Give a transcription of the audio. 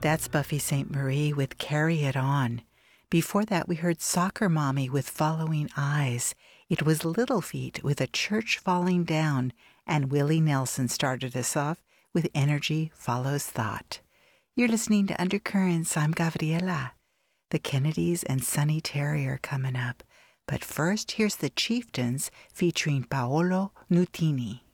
That's Buffy Sainte-Marie with Carry It On. Before that, we heard Soccer Mommy with Following Eyes. It was Little Feat with A Church Falling Down, and Willie Nelson started us off with Energy Follows Thought. You're listening to Undercurrents. I'm Gabriela. The Kennedys and Sonny Terry are coming up. But first, here's the Chieftains featuring Paolo Nutini.